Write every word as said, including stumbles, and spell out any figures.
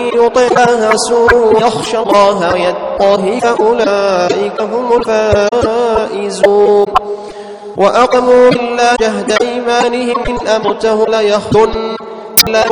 يطع الله ورسوله يخشى الله ويتقه فأولئك هم الفائزون. وأقموا بالله جهد إيمانهم إن أمرته ليخطن